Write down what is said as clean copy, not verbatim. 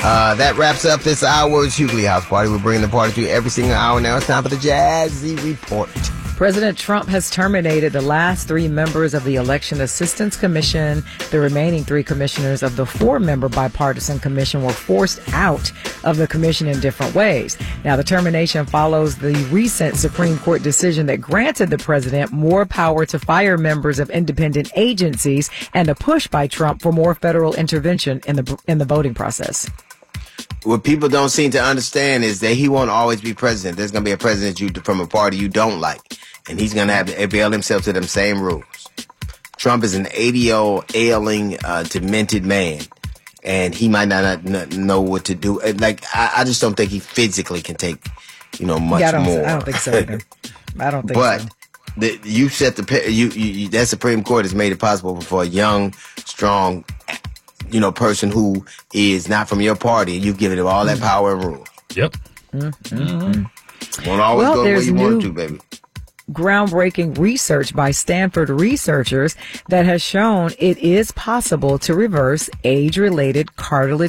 That wraps up this hour's Hughley House Party. We're bringing the party to you every single hour now. It's time for the Jazzy Report. President Trump has terminated the last 3 members of the Election Assistance Commission. The remaining 3 commissioners of the 4-member bipartisan commission were forced out of the commission in different ways. Now, the termination follows the recent Supreme Court decision that granted the president more power to fire members of independent agencies and a push by Trump for more federal intervention in the voting process. What people don't seem to understand is that he won't always be president. There's going to be a president from a party you don't like, and he's going to have to avail himself to them same rules. Trump is an 80-year-old, ailing, demented man, and he might not know what to do. Like, I just don't think he physically can take, much more. I don't think so either. I don't think so. But you set that Supreme Court has made it possible for a young, strong, person who is not from your party. You've given him all that power and rule. Yep. Mm-hmm. Won't always go the way you want to, baby. Groundbreaking research by Stanford researchers that has shown it is possible to reverse age-related cartilage